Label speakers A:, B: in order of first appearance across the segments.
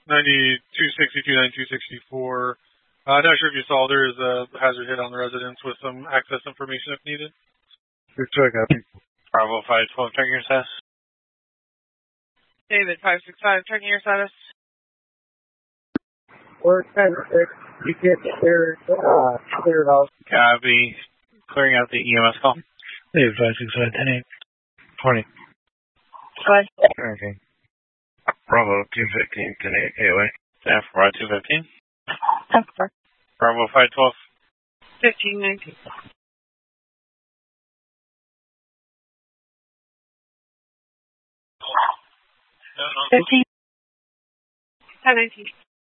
A: 9262, 9264. Not sure if you saw there is a hazard hit on the residence with some access information if needed.
B: Good check, copy.
C: Bravo 512, checking your status.
D: David 565, checking your status.
B: We're 10-6. You get clear house.
C: Copy. Clearing out the EMS call.
B: David 565, 10-8. 20.
D: Bye.
B: Okay. Bravo 215, 10-8, AOA.
C: Staff, Bravo 215.
D: Temper.
C: Bravo 512.
D: 1519.
C: No.
D: 15. 1019.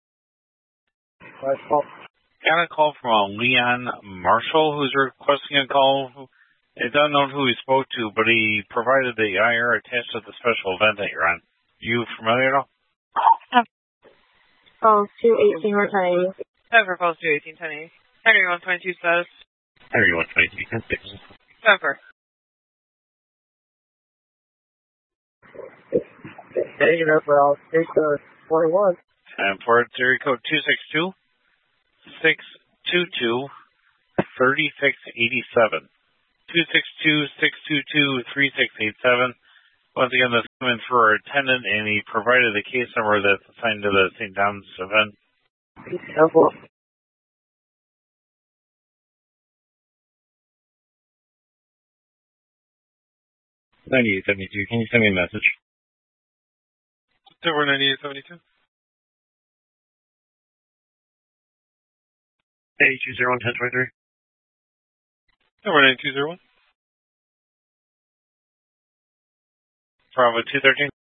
C: Got a call from Leon Marshall, who's requesting a call. It doesn't know who he spoke to, but he provided the IR attached to the special event that you're on. You familiar at all?
D: Calls 218 or 1080. Temper calls 218 1080. Henry 122 status.
C: Henry 122 1060.
D: Temper.
B: Taking up for all 41.
C: And for it, area code 262 622 3687. 262-622-3687. Once again, this coming for our attendant, and he provided the case number that's assigned to the St. John's event. 9872. Can you send me a message?
A: September 9872.
B: 8201-1023.
A: Number 9201.
C: Bravo 213.